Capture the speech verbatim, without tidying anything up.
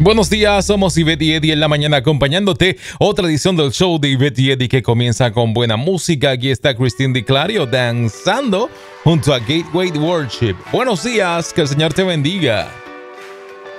Buenos días, somos Ivette y Eddie en la mañana acompañándote. Otra edición del show de Ivette y Eddie que comienza con buena música. Aquí está Christine DiClario danzando junto a Gateway Worship. Buenos días, que el Señor te bendiga.